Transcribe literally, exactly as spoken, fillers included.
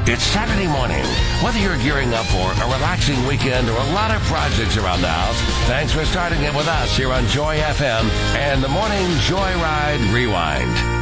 It's Saturday morning. Whether you're gearing up for a relaxing weekend or a lot of projects around the house, thanks for starting it with us here on Joy F M and the Morning Joyride Rewind.